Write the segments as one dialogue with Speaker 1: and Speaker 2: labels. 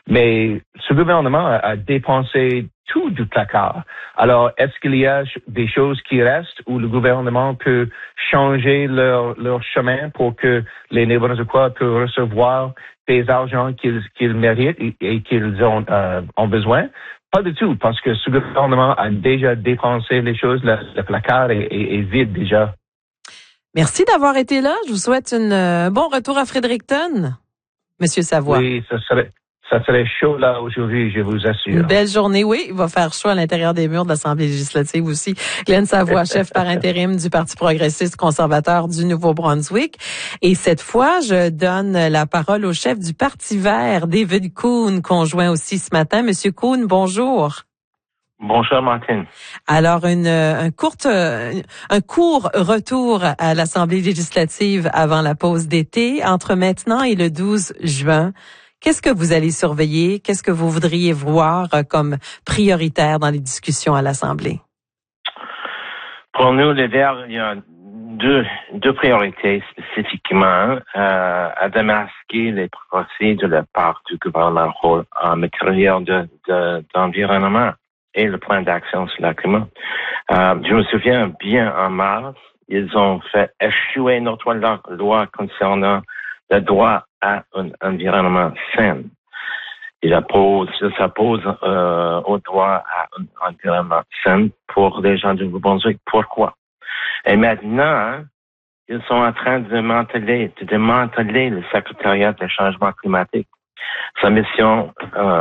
Speaker 1: Mais ce gouvernement a dépensé tout du placard. Alors, est-ce qu'il y a des choses qui restent où le gouvernement peut changer leur chemin pour que les Néo-Brunswickois peuvent recevoir des argents qu'ils méritent et qu'ils ont besoin? Pas du tout, parce que ce gouvernement a déjà dépensé les choses, le placard est vide déjà.
Speaker 2: Merci d'avoir été là. Je vous souhaite un bon retour à Fredericton, Monsieur Savoie.
Speaker 1: Oui, ça serait chaud là aujourd'hui, je vous assure.
Speaker 2: Une belle journée, oui. Il va faire chaud à l'intérieur des murs de l'Assemblée législative aussi. Glenn Savoie, chef par intérim du Parti progressiste conservateur du Nouveau-Brunswick. Et cette fois, je donne la parole au chef du Parti vert, David Coon, qu'on joint aussi ce matin. Monsieur Coon, bonjour.
Speaker 3: Bonjour, Martine.
Speaker 2: Alors, un court retour à l'Assemblée législative avant la pause d'été, entre maintenant et le 12 juin. Qu'est-ce que vous allez surveiller? Qu'est-ce que vous voudriez voir comme prioritaire dans les discussions à l'Assemblée?
Speaker 3: Pour nous, les Verts, il y a deux priorités spécifiquement à démasquer les procès de la part du gouvernement en matière d'environnement et le plan d'action sur le climat. Je me souviens bien en mars, ils ont fait échouer notre loi concernant le droit à un environnement sain. Ça pose au droit à un environnement sain pour les gens du Nouveau-Brunswick. Pourquoi? Et maintenant, ils sont en train de démanteler le secrétariat des changements climatiques. Sa mission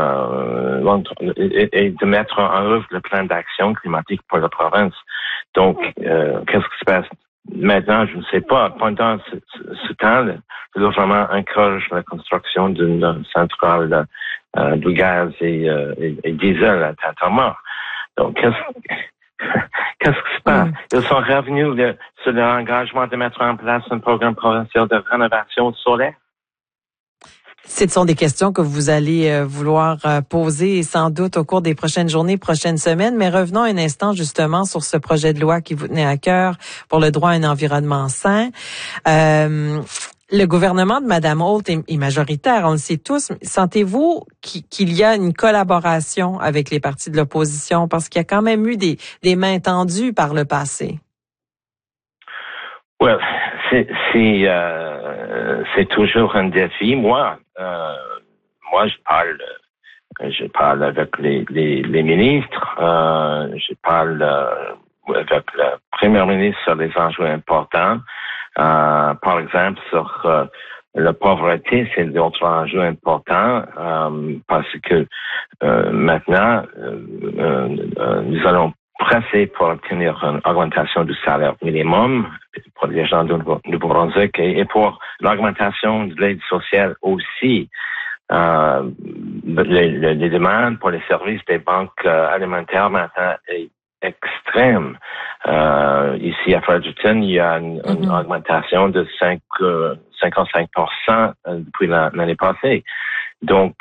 Speaker 3: est de mettre en œuvre le plan d'action climatique pour la province. Donc, qu'est-ce qui se passe? Maintenant, je ne sais pas. Pendant ce temps, le gouvernement encourage la construction d'une centrale de gaz et diesel à Tata-Mort. Donc, qu'est-ce qui se passe? Ils sont revenus sur leur engagement de mettre en place un programme provincial de rénovation solaire.
Speaker 2: Ce sont des questions que vous allez vouloir poser sans doute au cours des prochaines journées, prochaines semaines. Mais revenons un instant justement sur ce projet de loi qui vous tenait à cœur pour le droit à un environnement sain. Le gouvernement de Mme Holt est majoritaire, on le sait tous. Sentez-vous qu'il y a une collaboration avec les partis de l'opposition? Parce qu'il y a quand même eu des mains tendues par le passé.
Speaker 3: Well, c'est toujours un défi. Moi, je parle avec les ministres, je parle avec le premier ministre sur les enjeux importants. Par exemple, sur la pauvreté, c'est d'autres enjeux importants parce que maintenant, nous allons presser pour obtenir une augmentation du salaire minimum pour les gens du Nouveau-Brunswick et pour l'augmentation de l'aide sociale aussi. Les demandes pour les services des banques alimentaires maintenant est extrême. Ici à Fredericton, il y a une augmentation de 55% depuis l'année passée. Donc,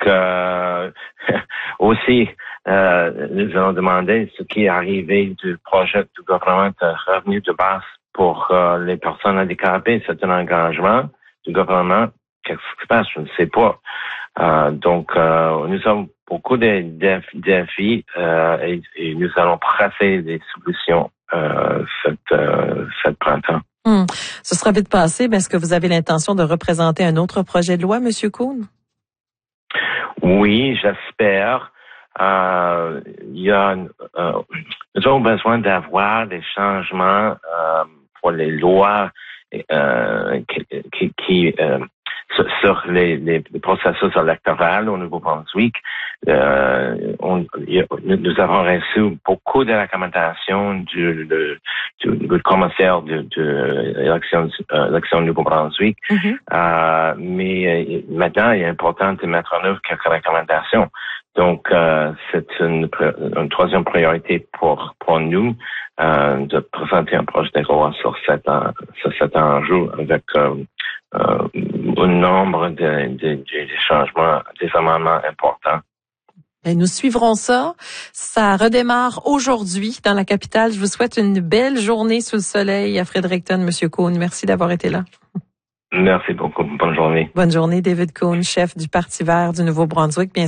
Speaker 3: aussi, nous allons demander ce qui est arrivé du projet du gouvernement de revenu de base pour les personnes handicapées. C'est un engagement du gouvernement. Qu'est-ce qui se passe? Je ne sais pas. Donc, nous avons beaucoup de défis et nous allons presser des solutions cette printemps.
Speaker 2: Ce sera vite passé, mais est-ce que vous avez l'intention de représenter un autre projet de loi, M. Coon?
Speaker 3: Oui, j'espère. Nous avons besoin d'avoir des changements pour les lois qui sur les processus électoraux au Nouveau-Brunswick. Nous avons reçu beaucoup de recommandations du commissaire de l'élection du Nouveau-Brunswick. Mais maintenant, il est important de mettre en œuvre quelques recommandations. Donc, c'est une troisième priorité pour nous de présenter un projet de loi sur cet enjeu avec un nombre de changements, des amendements importants.
Speaker 2: Et nous suivrons ça. Ça redémarre aujourd'hui dans la capitale. Je vous souhaite une belle journée sous le soleil à Fredericton, M. Coon. Merci d'avoir été là.
Speaker 3: Merci beaucoup. Bonne journée.
Speaker 2: Bonne journée, David Coon, chef du Parti vert du Nouveau-Brunswick. Bien